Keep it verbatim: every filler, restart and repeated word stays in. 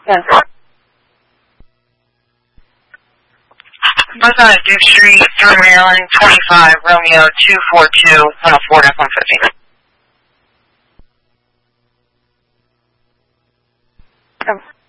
Yes. Bus on Duke Street, through Maryland, twenty-five, Romeo, two four two, one oh four, F one fifty. Oh.